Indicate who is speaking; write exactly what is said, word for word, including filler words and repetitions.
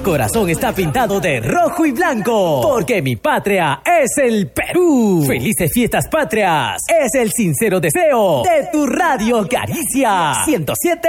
Speaker 1: corazón está pintado de rojo y blanco, porque mi patria es el Perú. Felices fiestas patrias, es el sincero deseo de tu Radio Caricia ciento siete